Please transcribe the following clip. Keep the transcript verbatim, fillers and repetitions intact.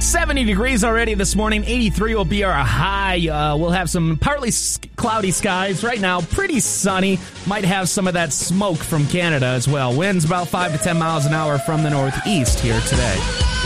seventy degrees already this morning. eighty-three will be our high. Uh, we'll have some partly cloudy skies. Right now, pretty sunny. Might have some of that smoke from Canada as well. Winds about five to ten miles an hour from the northeast here today.